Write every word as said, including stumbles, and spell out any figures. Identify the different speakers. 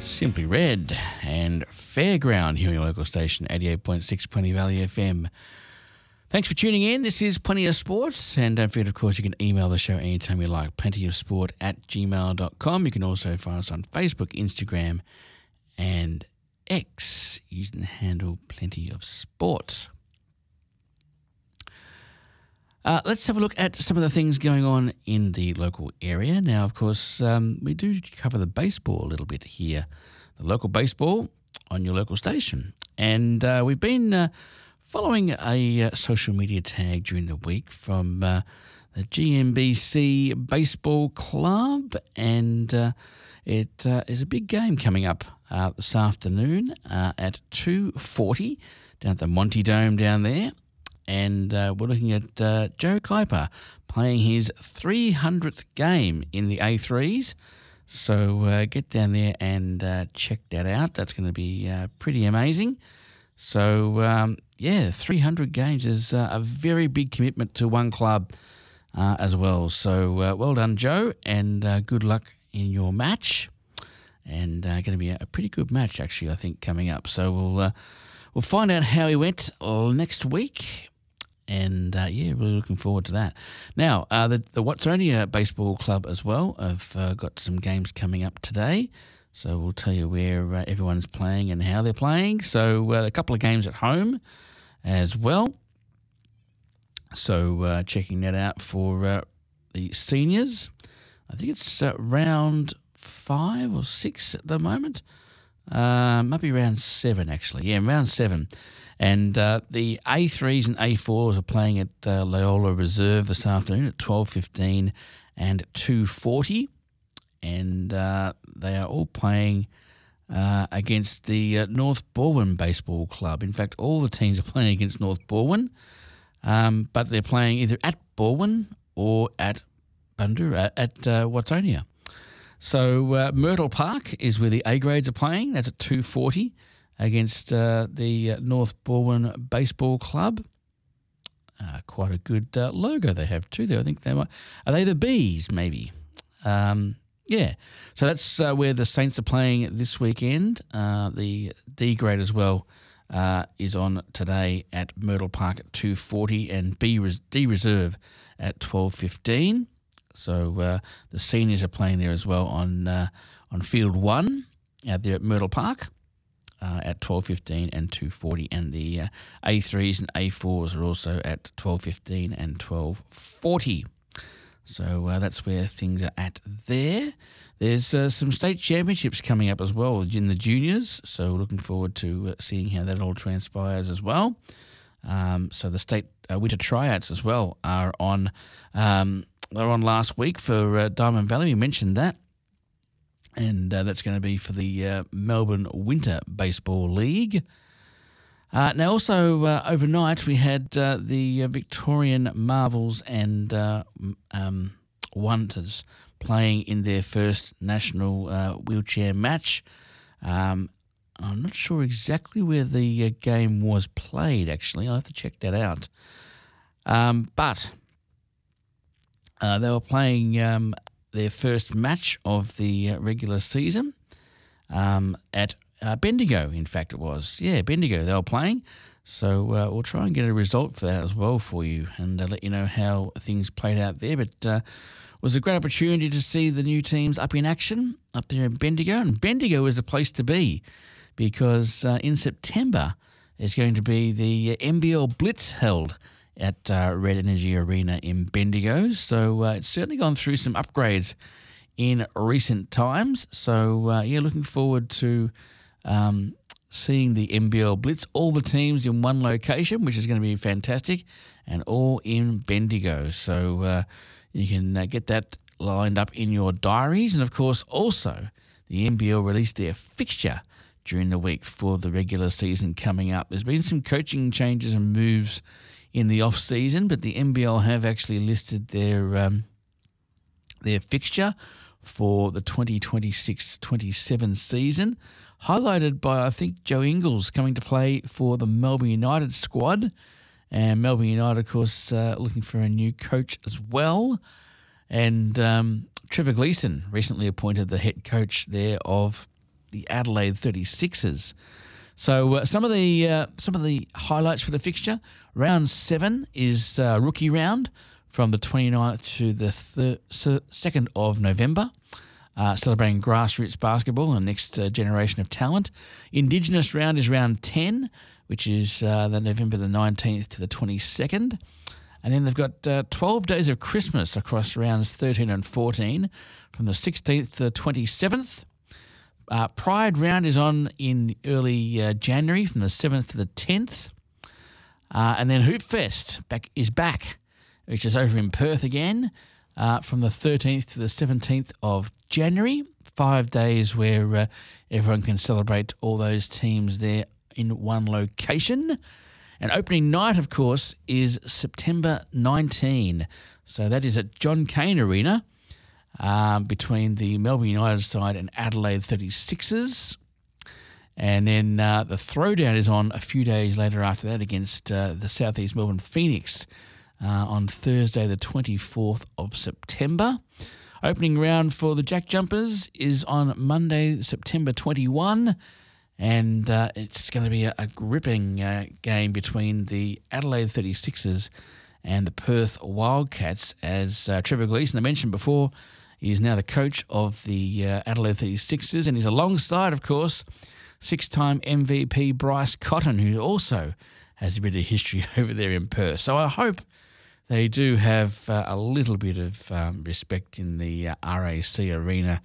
Speaker 1: Simply Red and Fairground here on your local station, eighty-eight point six Plenty Valley F M. Thanks for tuning in. This is Plenty of Sports, and don't forget, of course, you can email the show anytime you like, plentyofsport at gmail dot com. You can also find us on Facebook, Instagram, and X using the handle Plenty of Sports. Uh, let's have a look at some of the things going on in the local area. Now, of course, um, we do cover the baseball a little bit here, the local baseball on your local station. And uh, we've been uh, following a uh, social media tag during the week from uh, the G M B C Baseball Club, and uh, it uh, is a big game coming up uh, this afternoon uh, at two forty down at the Monty Dome down there. And uh, we're looking at uh, Joe Kuiper playing his three hundredth game in the A threes. So uh, get down there and uh, check that out. That's going to be uh, pretty amazing. So, um, yeah, three hundred games is uh, a very big commitment to one club uh, as well. So uh, well done, Joe, and uh, good luck in your match. And uh, going to be a pretty good match, actually, I think, coming up. So we'll, uh, we'll find out how he went uh, next week. And, uh, yeah, really looking forward to that. Now, uh, the, the Watsonia Baseball Club as well have uh, got some games coming up today. So we'll tell you where uh, everyone's playing and how they're playing. So uh, a couple of games at home as well. So uh, checking that out for uh, the seniors. I think it's uh, round five or six at the moment. Uh, might be round seven, actually. Yeah, round seven. And uh, the A threes and A fours are playing at uh, Loyola Reserve this afternoon at twelve fifteen and two forty. And uh, they are all playing uh, against the uh, North Balwyn Baseball Club. In fact, all the teams are playing against North Balwyn, um, but they're playing either at Balwyn or at Bundoora, at uh, Watsonia. So uh, Myrtle Park is where the A grades are playing. That's at two forty. Against uh, the North Balwyn Baseball Club. Uh, quite a good uh, logo they have too there. I think they might. Are they the Bees, maybe? Um, yeah. So that's uh, where the Saints are playing this weekend. Uh, the D grade as well uh, is on today at Myrtle Park at two forty and B Res- D Reserve at twelve fifteen. So uh, the seniors are playing there as well on, uh, on Field one out there at Myrtle Park. Uh, at twelve fifteen and two forty, and the uh, A threes and A fours are also at twelve fifteen and twelve forty. So uh, that's where things are at there. There's uh, some state championships coming up as well in the juniors, so looking forward to uh, seeing how that all transpires as well. Um, so the state uh, winter tryouts as well are on. Um, they're on last week for uh, Diamond Valley. We mentioned that. And uh, that's going to be for the uh, Melbourne Winter Baseball League. Uh, now, also uh, overnight, we had uh, the uh, Victorian Marvels and uh, um, Wonders playing in their first national uh, wheelchair match. Um, I'm not sure exactly where the uh, game was played, actually. I'll have to check that out. Um, but uh, they were playing... Um, their first match of the uh, regular season um, at uh, Bendigo, in fact it was. Yeah, Bendigo they were playing. So uh, we'll try and get a result for that as well for you and uh, let you know how things played out there. But uh, it was a great opportunity to see the new teams up in action up there in Bendigo. And Bendigo is the place to be because uh, in September there's going to be the M B L Blitz held at uh, Red Energy Arena in Bendigo. So uh, it's certainly gone through some upgrades in recent times. So, uh, yeah, looking forward to um, seeing the M B L Blitz, all the teams in one location, which is going to be fantastic, and all in Bendigo. So uh, you can uh, get that lined up in your diaries. And, of course, also the M B L released their fixture during the week for the regular season coming up. There's been some coaching changes and moves in the off-season, but the M B L have actually listed their um, their fixture for the twenty twenty-six twenty-seven season, highlighted by, I think, Joe Ingles coming to play for the Melbourne United squad. And Melbourne United, of course, uh, looking for a new coach as well. And um, Trevor Gleeson recently appointed the head coach there of the Adelaide thirty-sixers. So uh, some of the uh, some of the highlights for the fixture. Round seven is uh, rookie round from the twenty-ninth to the thir- second of November, uh, celebrating grassroots basketball and the next uh, generation of talent. Indigenous round is round ten, which is uh, the November the nineteenth to the twenty-second. And then they've got uh, twelve days of Christmas across rounds thirteen and fourteen from the sixteenth to the twenty-seventh. Uh, Pride round is on in early uh, January from the seventh to the tenth. Uh, and then Hoop Fest back, is back, which is over in Perth again, uh, from the thirteenth to the seventeenth of January. Five days where uh, everyone can celebrate all those teams there in one location. And opening night, of course, is September nineteenth. So that is at John Cain Arena um, between the Melbourne United side and Adelaide thirty-sixers. And then uh, the throwdown is on a few days later after that against uh, the South East Melbourne Phoenix uh, on Thursday the twenty-fourth of September. Opening round for the Jack Jumpers is on Monday, September twenty-first. And uh, it's going to be a, a gripping uh, game between the Adelaide thirty-sixers and the Perth Wildcats, as uh, Trevor Gleeson, I mentioned before, he is now the coach of the uh, Adelaide thirty-sixers, and he's alongside, of course, six-time M V P Bryce Cotton, who also has a bit of history over there in Perth. So I hope they do have uh, a little bit of um, respect in the uh, R A C arena